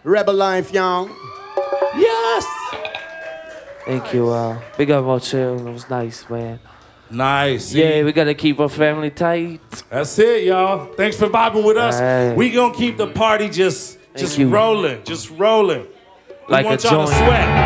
Rebel life, y'all. Yes. Thank you. Big up our chill. It was nice, man. Nice. Yeah, we gotta keep our family tight. That's it, y'all. Thanks for vibing with us. Right. We gonna keep the party just rolling, just rolling. We Like want a y'all to joint. sweat.